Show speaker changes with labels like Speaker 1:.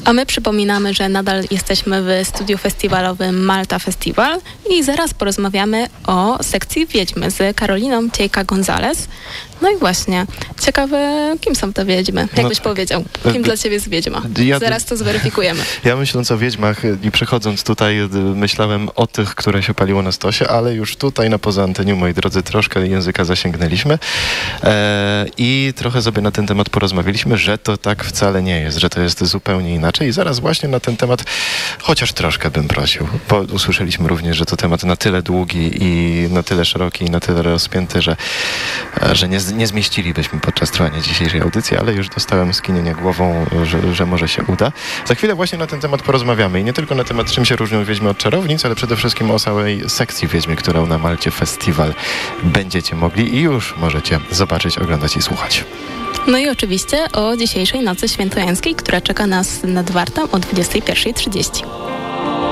Speaker 1: A my przypominamy, że nadal jesteśmy w studiu festiwalowym Malta Festival i zaraz porozmawiamy o sekcji Wiedźmy z Karoliną Ciejka-Gonzalez. No i właśnie, ciekawe, kim są te wiedźmy? Jakbyś powiedział, kim dla ciebie jest wiedźma? Zaraz to zweryfikujemy.
Speaker 2: Ja myśląc o wiedźmach i przychodząc tutaj, myślałem o tych, które się paliło na stosie, ale już tutaj na poza anteniu, moi drodzy, troszkę języka zasięgnęliśmy i trochę sobie na ten temat porozmawialiśmy, że to tak wcale nie jest, że to jest zupełnie inaczej. I zaraz właśnie na ten temat, chociaż troszkę bym prosił, bo usłyszeliśmy również, że to temat na tyle długi i na tyle szeroki i na tyle rozpięty, że nie zmieścilibyśmy podczas trwania dzisiejszej audycji, ale już dostałem skinienie głową, że może się uda. Za chwilę właśnie na ten temat porozmawiamy i nie tylko na temat, czym się różnią wiedźmy od czarownic, ale przede wszystkim o całej sekcji wiedźmy, którą na Malcie Festiwal będziecie mogli i już możecie zobaczyć, oglądać i słuchać.
Speaker 1: No i oczywiście o dzisiejszej nocy świętojańskiej, która czeka nas nad Wartą o 21:30.